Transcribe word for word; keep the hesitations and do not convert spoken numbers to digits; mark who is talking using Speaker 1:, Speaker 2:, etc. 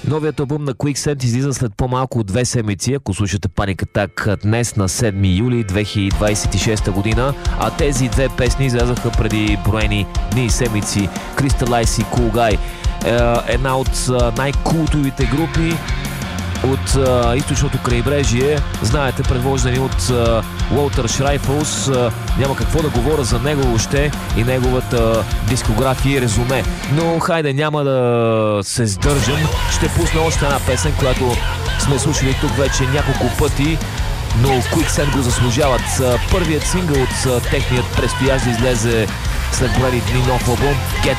Speaker 1: Новият албум на Quicksand излиза след по-малко от две седмици, ако слушате Panic Attack днес на седми юли две хиляди двадесет и шеста година, а тези две песни излязаха преди броени дни и седмици. Crystal и Cool Guy, една от най-култовите групи от а, източното крайбрежие. Знаете, предложени от а, Уолтер Шрайфълс. А, няма какво да говоря за него още и неговата дискография и резюме. Но хайде, няма да се сдържам. Ще пусна още една песен, която сме слушали тук вече няколко пъти, но Quicksand го заслужават. Първият сингъл от техният предстоящ да излезе след броени дни нов албум Get